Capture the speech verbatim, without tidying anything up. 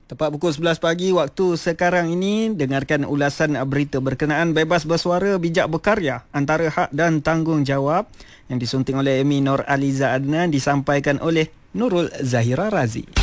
Tepat pukul sebelas pagi waktu sekarang ini, dengarkan ulasan berita berkenaan bebas bersuara, bijak berkarya, antara hak dan tanggungjawab yang disunting oleh Amy Nur Aliza Adnan, disampaikan oleh Nurul Zahira Razi.